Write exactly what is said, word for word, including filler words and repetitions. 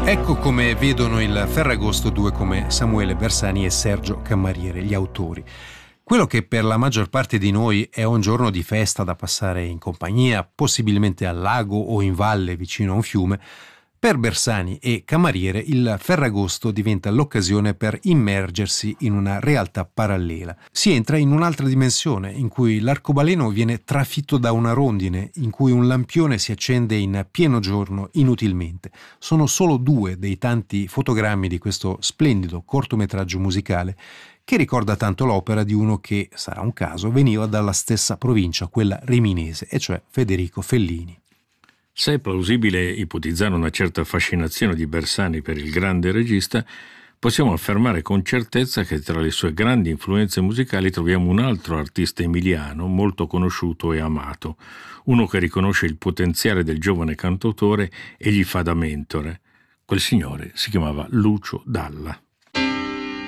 Ecco come vedono il Ferragosto due come Samuele Bersani e Sergio Camariere, gli autori. Quello che per la maggior parte di noi è un giorno di festa da passare in compagnia, possibilmente al lago o in valle vicino a un fiume, per Bersani e Camariere il Ferragosto diventa l'occasione per immergersi in una realtà parallela. Si entra in un'altra dimensione in cui l'arcobaleno viene trafitto da una rondine, in cui un lampione si accende in pieno giorno inutilmente. Sono solo due dei tanti fotogrammi di questo splendido cortometraggio musicale che ricorda tanto l'opera di uno che, sarà un caso, veniva dalla stessa provincia, quella riminese, e cioè Federico Fellini. Se è plausibile ipotizzare una certa fascinazione di Bersani per il grande regista, possiamo affermare con certezza che tra le sue grandi influenze musicali troviamo un altro artista emiliano molto conosciuto e amato, uno che riconosce il potenziale del giovane cantautore e gli fa da mentore. Quel signore si chiamava Lucio Dalla.